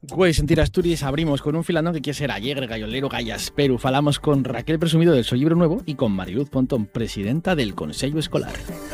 Güey, sentir Asturias, abrimos con un filandón que quiere ser alegre, gallolero, gallasperu. Falamos con Raquel Presumido del So Libro Nuevo y con Mariluz Pontón, presidenta del Consejo Escolar.